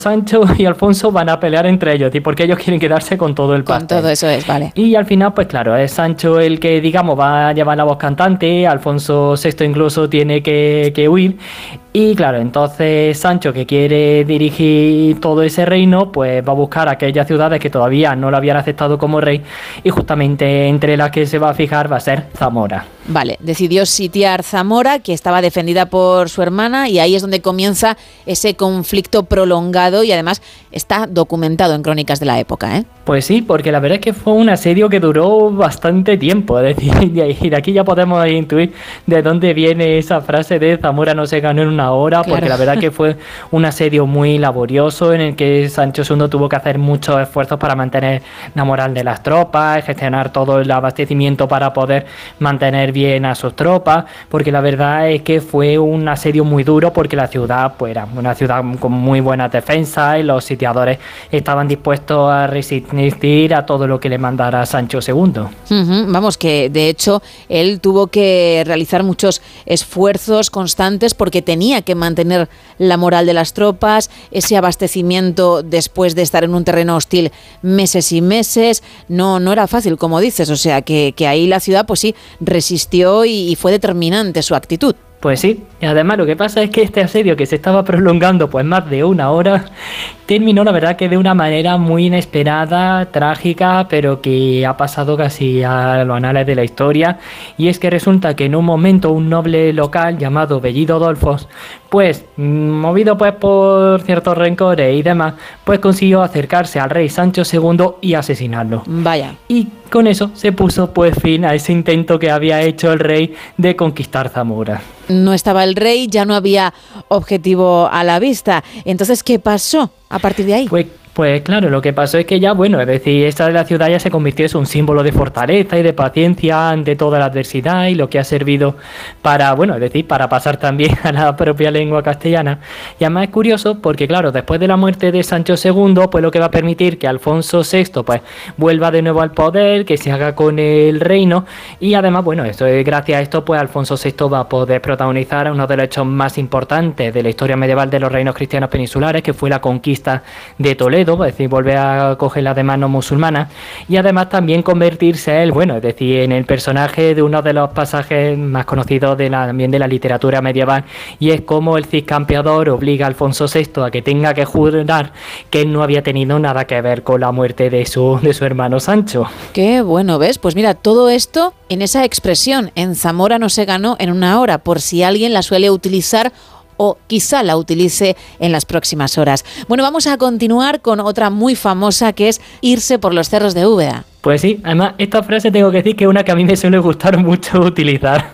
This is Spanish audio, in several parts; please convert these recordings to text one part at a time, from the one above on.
Sancho y Alfonso van a pelear entre ellos, y porque ellos quieren quedarse con todo el pastel. Con todo eso es, vale. Y al final, pues claro, es Sancho el que, digamos, va a llevar la voz cantante, Alfonso VI incluso tiene que huir, y claro, entonces Sancho, que quiere dirigir todo ese reino, pues va a buscar aquellas ciudades que todavía no lo habían aceptado como rey, y justamente entre las que se va a fijar va a ser Zamora. Vale, decidió sitiar Zamora, que estaba defendida por su hermana, y ahí es donde comienza ese conflicto prolongado y además está documentado en crónicas de la época, ¿eh? Pues sí, porque la verdad es que fue un asedio que duró bastante tiempo, es decir, de aquí ya podemos intuir de dónde viene esa frase de Zamora no se ganó en una hora, Claro. porque la verdad que fue un asedio muy laborioso en el que Sancho II tuvo que hacer muchos esfuerzos para mantener la moral de las tropas, gestionar todo el abastecimiento para poder mantener bien a sus tropas, porque la verdad es que fue un asedio muy duro, porque la ciudad pues era una ciudad con muy buenas defensas y los sitiadores estaban dispuestos a resistir a todo lo que le mandara Sancho II. Vamos, que de hecho él tuvo que realizar muchos esfuerzos constantes porque tenía que mantener la moral de las tropas, ese abastecimiento después de estar en un terreno hostil meses y meses, no era fácil, como dices, o sea que ahí la ciudad pues sí resistió y fue determinante su actitud. Pues sí, y además lo que pasa es que este asedio, que se estaba prolongando pues más de una hora, terminó la verdad que de una manera muy inesperada, trágica, pero que ha pasado casi a los anales de la historia, y es que resulta que en un momento un noble local llamado Bellido Dolfos, pues movido pues por ciertos rencores y demás, pues consiguió acercarse al rey Sancho II y asesinarlo. Vaya. Y con eso se puso pues fin a ese intento que había hecho el rey de conquistar Zamora. No estaba el rey, ya no había objetivo a la vista. Entonces, ¿qué pasó a partir de ahí? Pues claro, lo que pasó es que ya, bueno, es decir, esta de la ciudad ya se convirtió en un símbolo de fortaleza y de paciencia ante toda la adversidad, y lo que ha servido para, bueno, es decir, para pasar también a la propia lengua castellana. Y además es curioso porque, claro, después de la muerte de Sancho II, pues lo que va a permitir que Alfonso VI, pues, vuelva de nuevo al poder, que se haga con el reino, y además, bueno, eso es gracias a esto, pues Alfonso VI va a poder protagonizar uno de los hechos más importantes de la historia medieval de los reinos cristianos peninsulares, que fue la conquista de Toledo, es decir, volver a coger las demás no musulmanas, y además también convertirse él, bueno, es decir, en el personaje de uno de los pasajes más conocidos también de la literatura medieval, y es como el Cid Campeador obliga a Alfonso VI a que tenga que jurar que él no había tenido nada que ver con la muerte de su hermano Sancho. Qué bueno, ¿ves? Pues mira, todo esto en esa expresión, en Zamora no se ganó en una hora, por si alguien la suele utilizar o quizá la utilice en las próximas horas. Bueno, vamos a continuar con otra muy famosa, que es irse por los cerros de Úbeda. Pues sí, además esta frase tengo que decir que es una que a mí me suele gustar mucho utilizar.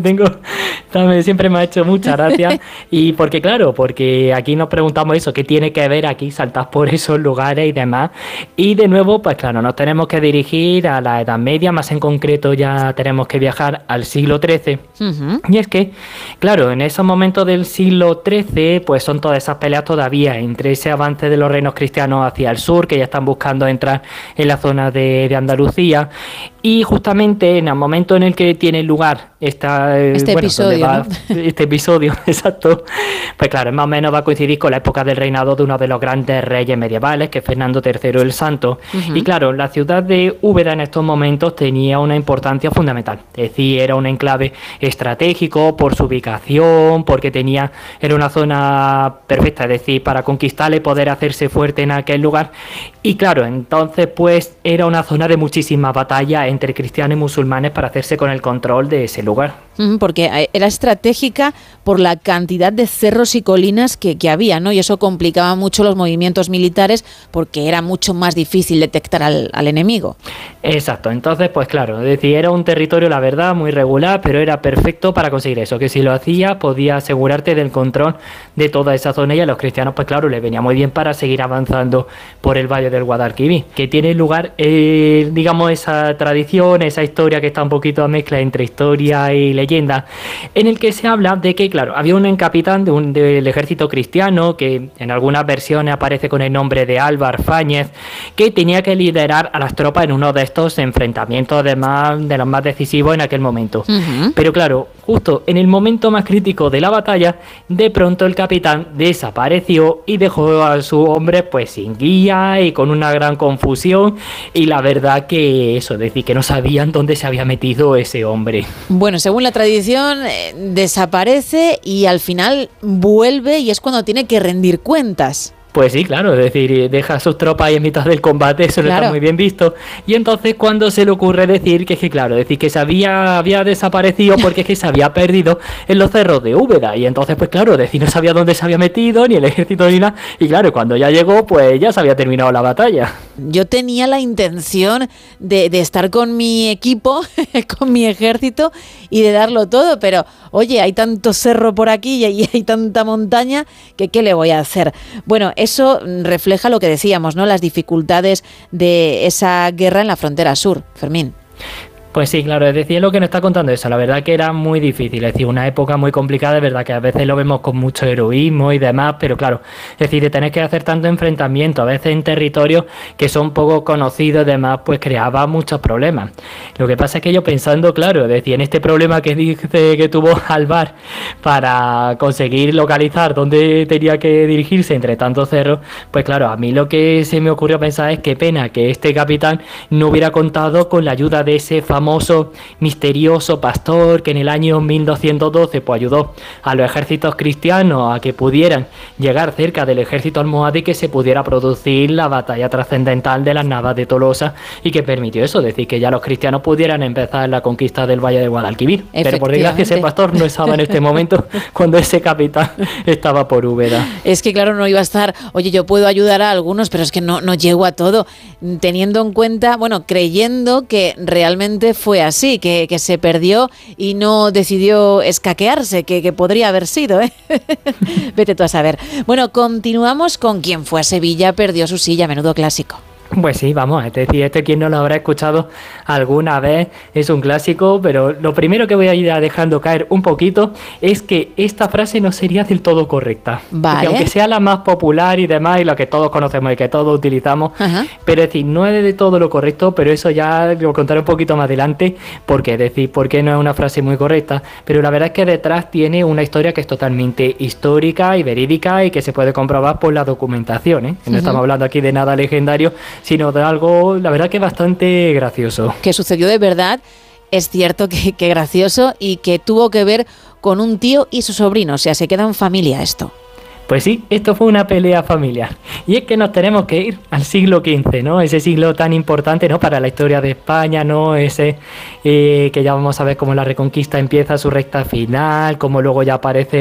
Siempre me ha hecho mucha gracia. Y porque claro, porque aquí nos preguntamos eso, ¿qué tiene que ver aquí saltar por esos lugares y demás? Y de nuevo, pues claro, nos tenemos que dirigir a la Edad Media, más en concreto ya tenemos que viajar al siglo XIII. Y es que, claro, en esos momentos del siglo XIII, pues son todas esas peleas todavía entre ese avance de los reinos cristianos hacia el sur, que ya están buscando entrar en la zona de Andalucía, y justamente en el momento en el que tiene lugar este episodio, exacto, pues claro, más o menos va a coincidir con la época del reinado de uno de los grandes reyes medievales, que es Fernando III el Santo. Y claro, la ciudad de Úbeda en estos momentos tenía una importancia fundamental, es decir, era un enclave estratégico por su ubicación, porque era una zona perfecta, es decir, para conquistarle, poder hacerse fuerte en aquel lugar. Y claro, entonces pues era una zona de muchísimas batallas entre cristianos y musulmanes para hacerse con el control de ese lugar. Porque era estratégica por la cantidad de cerros y colinas que había, ¿no? Y eso complicaba mucho los movimientos militares porque era mucho más difícil detectar al enemigo. Exacto, entonces pues claro, es decir, era un territorio, la verdad, muy regular, pero era perfecto para conseguir eso, que si lo hacía podía asegurarte del control de toda esa zona, y a los cristianos pues claro, les venía muy bien para seguir avanzando por el valle del Guadalquivir, que tiene lugar, digamos, esa tradición, esa historia que está un poquito a mezcla entre historia y leyenda, en el que se habla de que, claro, había un capitán del ejército cristiano, que en algunas versiones aparece con el nombre de Álvar Fáñez, que tenía que liderar a las tropas en uno de estos enfrentamientos, además de los más decisivos en aquel momento. Pero claro, justo en el momento más crítico de la batalla, de pronto el capitán desapareció y dejó a su hombre pues sin guía y con una gran confusión, y la verdad que eso, es decir, que no sabían dónde se había metido ese hombre. Bueno, según la tradición, desaparece y al final vuelve y es cuando tiene que rendir cuentas. Pues sí, claro, es decir, deja a sus tropas ahí en mitad del combate, eso no está muy bien visto. Y entonces cuando se le ocurre decir que claro, decir que había desaparecido porque es que se había perdido en los cerros de Úbeda. Y entonces, pues claro, decir, no sabía dónde se había metido, ni el ejército ni nada. Y claro, cuando ya llegó, pues ya se había terminado la batalla. Yo tenía la intención de estar con mi equipo, con mi ejército y de darlo todo, pero oye, hay tanto cerro por aquí y hay tanta montaña que ¿qué le voy a hacer? Bueno, eso refleja lo que decíamos, ¿no? Las dificultades de esa guerra en la frontera sur, Fermín. Pues sí, claro, es decir, es lo que nos está contando eso, la verdad que era muy difícil, es decir, una época muy complicada, es verdad que a veces lo vemos con mucho heroísmo y demás, pero claro, es decir, de tener que hacer tanto enfrentamiento, a veces en territorios que son poco conocidos y demás, pues creaba muchos problemas. Lo que pasa es que yo pensando, claro, es decir, en este problema que dice que tuvo Alvar para conseguir localizar dónde tenía que dirigirse entre tantos cerros, pues claro, a mí lo que se me ocurrió pensar es qué pena que este capitán no hubiera contado con la ayuda de ese famoso misterioso pastor que en el año 1212 pues ayudó a los ejércitos cristianos a que pudieran llegar cerca del ejército almohade y que se pudiera producir la batalla trascendental de las Navas de Tolosa, y que permitió eso, decir, que ya los cristianos pudieran empezar la conquista del Valle de Guadalquivir. Pero por desgracia ese pastor no estaba en este momento cuando ese capitán estaba por Úbeda. Es que claro, no iba a estar, oye, yo puedo ayudar a algunos, pero es que no llego a todo, teniendo en cuenta, bueno, creyendo que realmente fue así, que se perdió y no decidió escaquearse, que podría haber sido, ¿eh? Vete tú a saber. Bueno, continuamos con Quien fue a Sevilla perdió su silla, menudo clásico. Pues sí, vamos, es decir, quien no lo habrá escuchado alguna vez, es un clásico, pero lo primero que voy a ir dejando caer un poquito es que esta frase no sería del todo correcta. Vale. Porque aunque sea la más popular y demás, y la que todos conocemos y que todos utilizamos, pero es decir, no es de todo lo correcto, pero eso ya lo contaré un poquito más adelante, porque es decir, porque no es una frase muy correcta, pero la verdad es que detrás tiene una historia que es totalmente histórica y verídica y que se puede comprobar por la documentación, ¿eh? No estamos hablando aquí de nada legendario, sino de algo, la verdad que bastante gracioso. Que sucedió de verdad, es cierto que gracioso y que tuvo que ver con un tío y su sobrino, o sea, se queda en familia esto. Pues sí, esto fue una pelea familiar. Y es que nos tenemos que ir al siglo XV, ¿no? Ese siglo tan importante, ¿no? Para la historia de España, ¿no? Ese que ya vamos a ver cómo la Reconquista empieza su recta final, cómo luego ya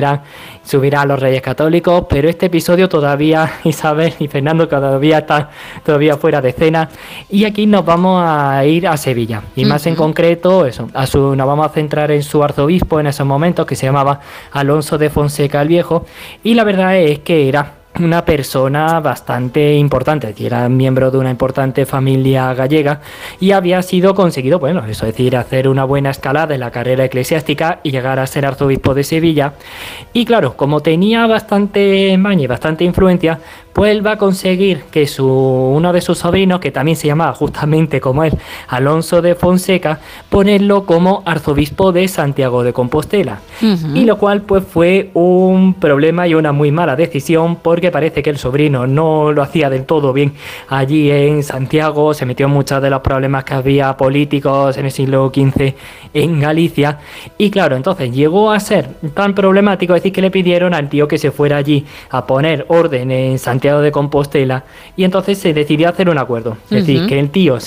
subirán los Reyes Católicos, pero este episodio todavía Isabel y Fernando todavía están fuera de escena. Y aquí nos vamos a ir a Sevilla. Y más en concreto, eso, nos vamos a centrar en su arzobispo en esos momentos, que se llamaba Alonso de Fonseca el Viejo. Y la verdad es que era una persona bastante importante, que era miembro de una importante familia gallega y había sido conseguido, bueno, eso es decir, hacer una buena escalada en la carrera eclesiástica y llegar a ser arzobispo de Sevilla. Y claro, como tenía bastante maña y bastante influencia, pues él va a conseguir que uno de sus sobrinos, que también se llamaba justamente como él, Alonso de Fonseca, ponerlo como arzobispo de Santiago de Compostela. Y lo cual pues fue un problema y una muy mala decisión, porque parece que el sobrino no lo hacía del todo bien allí en Santiago, se metió en muchos de los problemas que había políticos en el siglo XV en Galicia. Y claro, entonces llegó a ser tan problemático, es decir, que le pidieron al tío que se fuera allí a poner orden en Santiago de Compostela, y entonces se decidió hacer un acuerdo, es decir, que el tío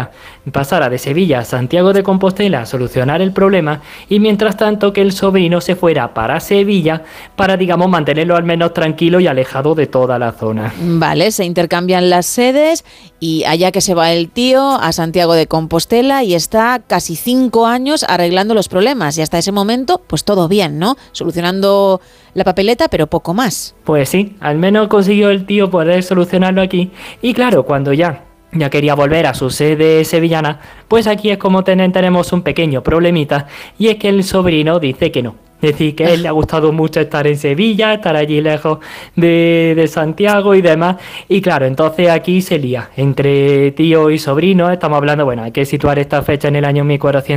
pasara de Sevilla a Santiago de Compostela a solucionar el problema, y mientras tanto que el sobrino se fuera para Sevilla para, digamos, mantenerlo al menos tranquilo y alejado de toda la zona. Vale, se intercambian las sedes y allá que se va el tío a Santiago de Compostela y está casi 5 años arreglando los problemas, y hasta ese momento pues todo bien, ¿no? Solucionando la papeleta, pero poco más. Pues sí, al menos consiguió el tío poder solucionarlo aquí. Y claro, cuando ya quería volver a su sede sevillana, pues aquí es como tenemos un pequeño problemita, y es que el sobrino dice que no. decir que a él le ha gustado mucho estar en Sevilla, estar allí lejos de Santiago y demás. Y claro, entonces aquí se lía entre tío y sobrino. Estamos hablando, bueno, hay que situar esta fecha en el año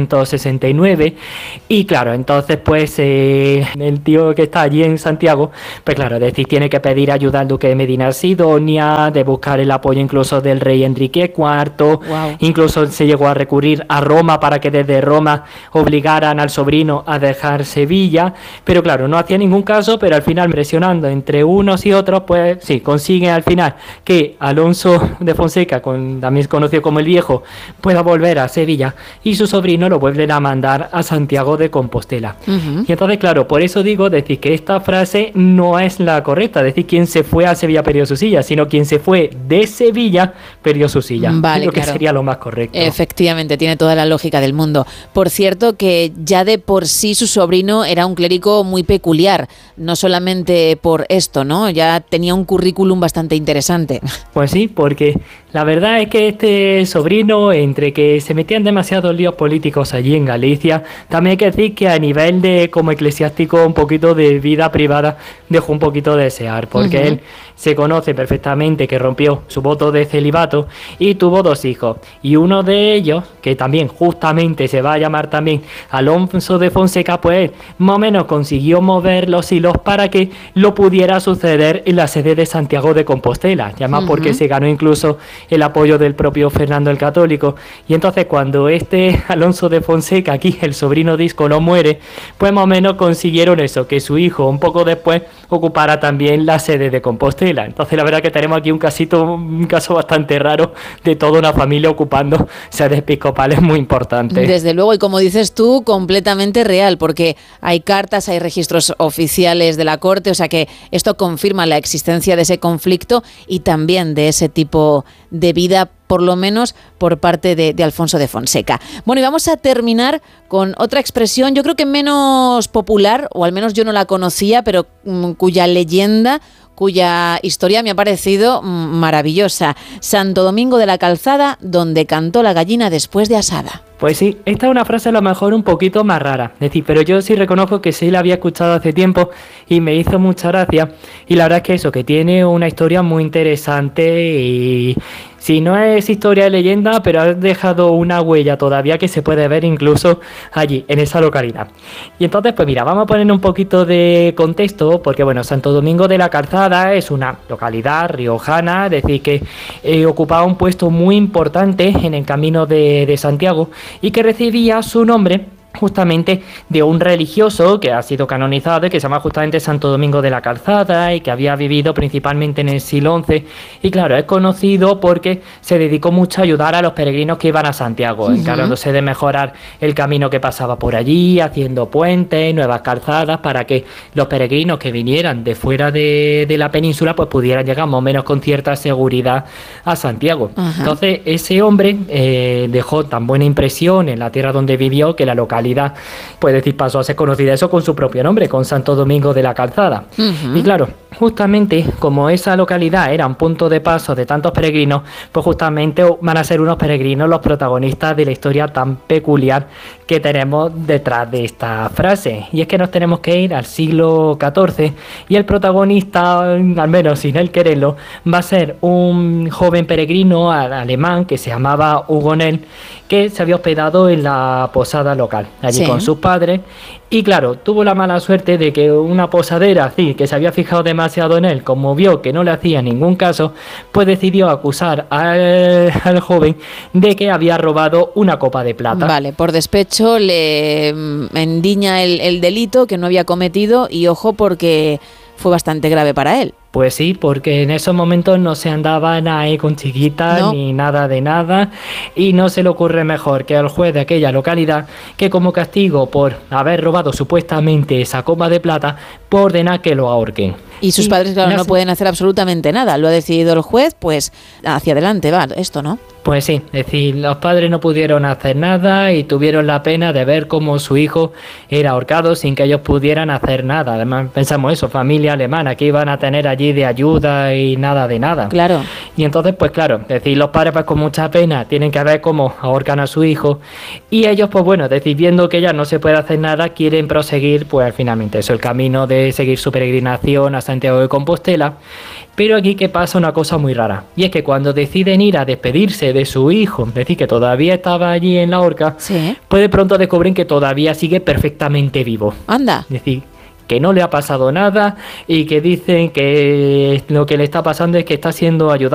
1469. Y claro, entonces pues el tío que está allí en Santiago, pues claro, decir, tiene que pedir ayuda al duque de Medina Sidonia, de buscar el apoyo incluso del rey Enrique IV. Wow. Incluso se llegó a recurrir a Roma para que desde Roma obligaran al sobrino a dejar Sevilla, pero claro, no hacía ningún caso, pero al final, presionando entre unos y otros, pues sí, consiguen al final que Alonso de Fonseca, también conocido como el Viejo, pueda volver a Sevilla y su sobrino lo vuelven a mandar a Santiago de Compostela. Y entonces, claro, por eso digo, decir que esta frase no es la correcta, decir quien se fue a Sevilla perdió su silla, sino quien se fue de Sevilla perdió su silla. Vale, creo que claro. sería lo más correcto. Efectivamente, tiene toda la lógica del mundo. Por cierto, que ya de por sí su sobrino era un clérigo muy peculiar, no solamente por esto, ¿no? Ya tenía un currículum bastante interesante. Pues sí, porque la verdad es que este sobrino, entre que se metían demasiados líos políticos allí en Galicia, también hay que decir que a nivel de como eclesiástico un poquito de vida privada dejó un poquito de desear, porque él se conoce perfectamente que rompió su voto de celibato y tuvo 2 hijos, y uno de ellos, que también justamente se va a llamar también Alonso de Fonseca, pues más o menos consiguió mover los hilos para que lo pudiera suceder en la sede de Santiago de Compostela, y además porque se ganó incluso el apoyo del propio Fernando el Católico. Y entonces cuando este Alonso de Fonseca, aquí el sobrino disco, no muere, pues más o menos consiguieron eso, que su hijo un poco después ocupara también la sede de Compostela. Entonces la verdad que tenemos aquí un caso bastante raro de toda una familia ocupando sedes episcopales muy importantes. Desde luego, y como dices tú, completamente real, porque hay cartas, hay registros oficiales de la corte, o sea que esto confirma la existencia de ese conflicto y también de ese tipo de vida, por lo menos por parte de Alfonso de Fonseca. Bueno, y vamos a terminar con otra expresión, yo creo que menos popular, o al menos yo no la conocía, pero cuya leyenda, cuya historia me ha parecido maravillosa. Santo Domingo de la Calzada, donde cantó la gallina después de asada. Pues sí, esta es una frase a lo mejor un poquito más rara, es decir, pero yo sí reconozco que sí la había escuchado hace tiempo y me hizo mucha gracia, y la verdad es que eso, que tiene una historia muy interesante y si no es historia de leyenda, pero ha dejado una huella todavía que se puede ver incluso allí, en esa localidad. Y entonces, pues mira, vamos a poner un poquito de contexto, porque bueno, Santo Domingo de la Calzada es una localidad riojana, es decir, que ocupaba un puesto muy importante en el camino de Santiago, y que recibía su nombre justamente de un religioso que ha sido canonizado y que se llama justamente Santo Domingo de la Calzada y que había vivido principalmente en el siglo XI, y claro, es conocido porque se dedicó mucho a ayudar a los peregrinos que iban a Santiago, encargándose de mejorar el camino que pasaba por allí, haciendo puentes, nuevas calzadas para que los peregrinos que vinieran de fuera de la península pues pudieran llegar más o menos con cierta seguridad a Santiago. Entonces ese hombre dejó tan buena impresión en la tierra donde vivió que la localidad, pues decir, pasó a ser conocida eso con su propio nombre, con Santo Domingo de la Calzada. Y claro, justamente como esa localidad era un punto de paso de tantos peregrinos, pues justamente van a ser unos peregrinos los protagonistas de la historia tan peculiar que tenemos detrás de esta frase. Y es que nos tenemos que ir al siglo XIV y el protagonista, al menos sin él quererlo, va a ser un joven peregrino alemán que se llamaba Hugonel, que se había hospedado en la posada local, allí con sus padres, y claro, tuvo la mala suerte de que una posadera así, que se había fijado demasiado en él, como vio que no le hacía ningún caso, pues decidió acusar al joven de que había robado una copa de plata. Vale, por despecho le endiña el delito que no había cometido, y ojo porque fue bastante grave para él. Pues sí, porque en esos momentos no se andaban ahí con chiquitas ni nada de nada, y no se le ocurre mejor que al juez de aquella localidad que como castigo por haber robado supuestamente esa copa de plata, por ordenar que lo ahorquen. Y sus padres, claro, no pueden hacer absolutamente nada. Lo ha decidido el juez, pues hacia adelante va esto, ¿no? Pues sí, es decir, los padres no pudieron hacer nada y tuvieron la pena de ver cómo su hijo era ahorcado sin que ellos pudieran hacer nada. Además, pensamos eso, familia alemana, que iban a tener allí de ayuda y nada de nada. Claro. Y entonces, pues claro, es decir, los padres pues con mucha pena tienen que ver cómo ahorcan a su hijo, y ellos pues bueno, es decir, viendo que ya no se puede hacer nada, quieren proseguir pues finalmente eso, el camino de seguir su peregrinación a Santiago de Compostela. Pero aquí que pasa una cosa muy rara, y es que cuando deciden ir a despedirse de su hijo, es decir, que todavía estaba allí en la horca, Sí. pues de pronto descubren que todavía sigue perfectamente vivo. Anda. Es decir, que no le ha pasado nada y que dicen que lo que le está pasando es que está siendo ayudado